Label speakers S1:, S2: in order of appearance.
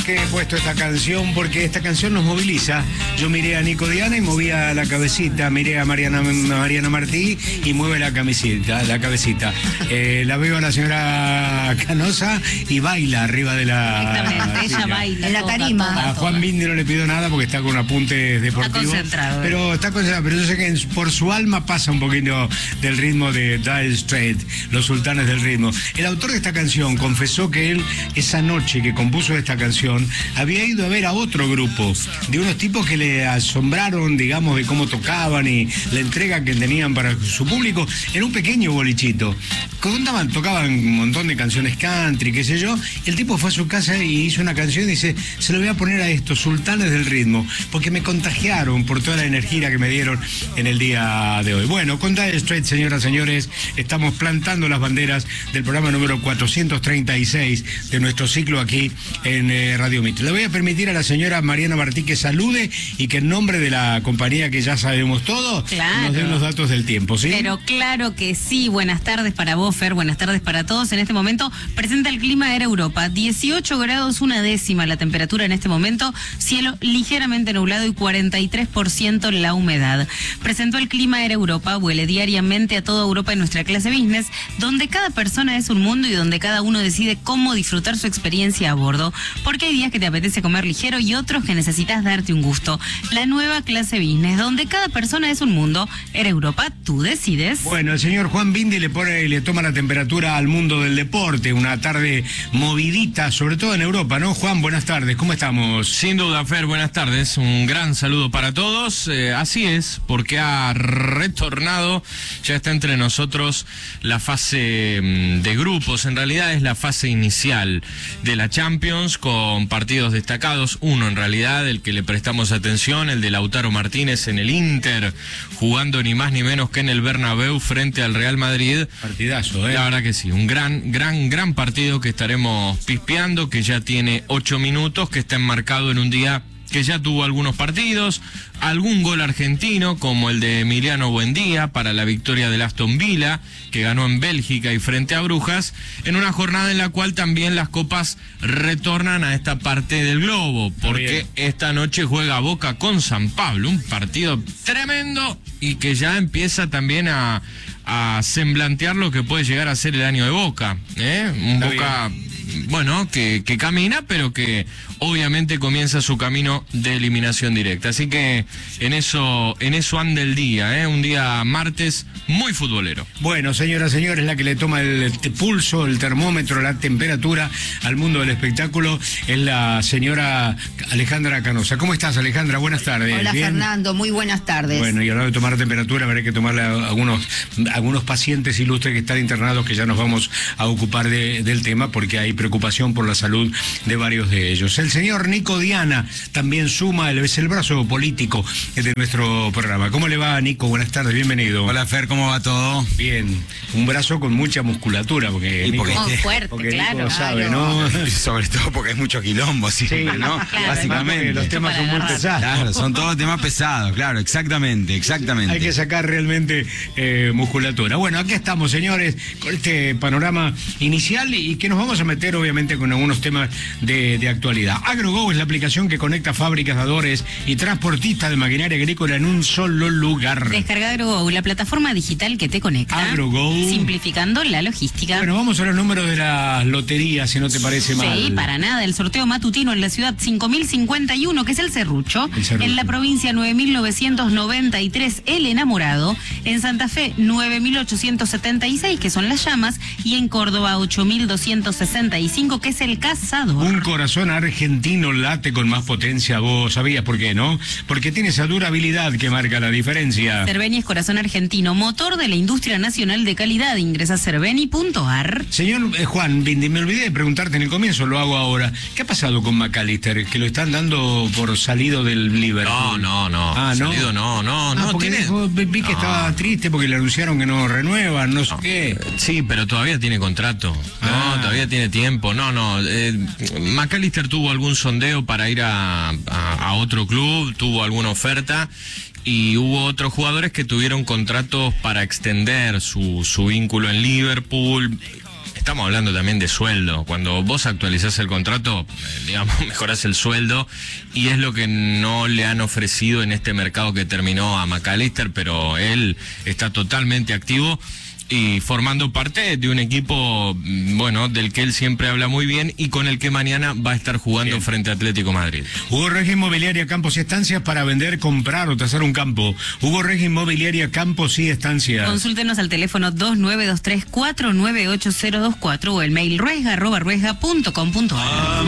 S1: qué he puesto esta canción? Porque esta canción nos moviliza. Yo miré a Nico Diana y movía la cabecita, miré a Mariana Martí y mueve la cabecita. La veo a la señora Canosa y baila arriba de la...
S2: Exactamente, ella baila.
S3: En la tarima.
S1: A Juan Bindi no le pido nada porque está con apuntes deportivos.
S2: Está concentrado.
S1: Pero yo sé que por su alma pasa un poquito del ritmo de Dire Straits, los sultanes del ritmo. El autor de esta canción confesó que él, esa noche que compuso esta canción, había ido a ver a otro grupo de unos tipos que le asombraron, digamos, de cómo tocaban y la entrega que tenían para su público en un pequeño bolichito. Tocaban un montón de canciones country, qué sé yo. El tipo fue a su casa y hizo una canción y dice, se lo voy a poner a estos sultanes del ritmo, porque me contagiaron por toda la energía que me dieron en el día de hoy. Bueno, con Dire Straits, señoras y señores, estamos plantando las banderas del programa número 436 de nuestro ciclo aquí en Radio Mitre. Le voy a permitir a la señora Mariana Martí que salude y que en nombre de la compañía que ya sabemos todo,
S2: claro,
S1: nos dé los datos del tiempo, ¿sí?
S2: Pero claro que sí. Buenas tardes para vos, Fer, buenas tardes para todos. En este momento presenta el clima Era Europa, 18 grados 1/10 la temperatura en este momento, cielo ligeramente nublado y 43% la humedad. Presentó el clima Era Europa, vuele diariamente a toda Europa en nuestra clase business, donde cada persona es un mundo y donde cada uno decide cómo disfrutar su experiencia a bordo, porque hay días que te apetece comer ligero y otros que necesitas darte un gusto. La nueva clase business, donde cada persona es un mundo. Era Europa, tú decides.
S1: Bueno, el señor Juan Bindi le toma la temperatura al mundo del deporte, una tarde movidita, sobre todo en Europa, ¿no? Juan, buenas tardes, ¿cómo estamos?
S4: Sin duda, Fer, buenas tardes, un gran saludo para todos. Así es, porque ha retornado, ya está entre nosotros la fase de grupos, en realidad es la fase inicial de la Champions, con partidos destacados, uno en realidad, el que le prestamos atención, el de Lautaro Martínez en el Inter, jugando ni más ni menos que en el Bernabéu frente al Real Madrid.
S1: Partidazo, ¿eh?
S4: La verdad que sí, un gran partido que estaremos pispeando, que ya tiene 8 minutos, que está enmarcado en un día que ya tuvo algunos partidos, algún gol argentino, como el de Emiliano Buendía para la victoria del Aston Villa, que ganó en Bélgica y frente a Brujas, en una jornada en la cual también las copas retornan a esta parte del globo, porque esta noche juega Boca con San Pablo, un partido tremendo y que ya empieza también a semblantear lo que puede llegar a ser el año de Boca, un Boca... Bueno, que camina, pero que obviamente comienza su camino de eliminación directa. Así que en eso anda el día, un día martes muy futbolero.
S1: Bueno, señoras y señores, la que le toma el pulso, el termómetro, la temperatura al mundo del espectáculo es la señora Alejandra Canosa. ¿Cómo estás, Alejandra? Buenas tardes.
S3: Hola,
S1: ¿bien?
S3: Fernando, muy buenas tardes.
S1: Bueno, y hablando de tomar temperatura, habrá que tomarle a algunos pacientes ilustres que están internados, que ya nos vamos a ocupar del tema, porque hay preocupación por la salud de varios de ellos. El señor Nico Diana también suma, es el brazo político de nuestro programa. ¿Cómo le va, Nico? Buenas tardes, bienvenido.
S5: Hola, Fer, ¿cómo va todo?
S1: Bien, un brazo con mucha musculatura, porque Nico,
S2: fuerte,
S1: porque
S2: claro.
S1: Nico sabe, ¿no?
S5: Sobre todo porque hay mucho quilombo, ¿sí? ¿no?
S2: Claro,
S5: básicamente.
S1: Los temas son muy pesados.
S5: Claro, son todos temas pesados, claro, exactamente.
S1: Hay que sacar realmente musculatura. Bueno, aquí estamos, señores, con este panorama inicial y que nos vamos a meter, obviamente, con algunos temas de actualidad. AgroGo es la aplicación que conecta fábricas, dadores y transportistas de maquinaria agrícola en un solo lugar.
S2: Descarga AgroGo, la plataforma digital que te conecta.
S1: AgroGo.
S2: Simplificando la logística.
S1: Bueno, vamos a los números de las loterías, si no te parece mal.
S2: Sí, para nada. El sorteo matutino en la ciudad 5051, que es el Serrucho. En la provincia 9993, El Enamorado. En Santa Fe 9876, que son las Llamas. Y en Córdoba 8265, que es el Cazador.
S1: Un corazón argentino late con más potencia. Vos sabías por qué, ¿no? Porque tiene esa durabilidad que marca la diferencia.
S2: Cerveni es corazón argentino, motor de la industria nacional de calidad. Ingresa a cerveni.ar.
S1: Señor Juan Bindi, me olvidé de preguntarte en el comienzo, lo hago ahora. ¿Qué ha pasado con McAllister? Que lo están dando por salido del Liverpool.
S4: No.
S1: Ah, ¿no?
S4: Salido no.
S1: Porque vi que estaba triste porque le anunciaron que no renuevan, no sé qué.
S4: Sí, pero todavía tiene contrato. Todavía tiene tiempo. McAllister tuvo algún sondeo para ir a otro club, tuvo alguna oferta y hubo otros jugadores que tuvieron contratos para extender su vínculo en Liverpool. estamos hablando también de sueldo. Cuando vos actualizás el contrato, digamos, mejorás el sueldo, y es lo que no le han ofrecido en este mercado que terminó a McAllister, pero él está totalmente activo y formando parte de un equipo, bueno, del que él siempre habla muy bien y con el que mañana va a estar jugando frente a Atlético Madrid.
S1: Hugo Regi Inmobiliaria Campos y Estancias para vender, comprar o tasar un campo. Hugo Regi Inmobiliaria Campos y Estancias.
S2: Consúltenos al teléfono 2923-498024 o el mail ruesga@ruesga.com.ar.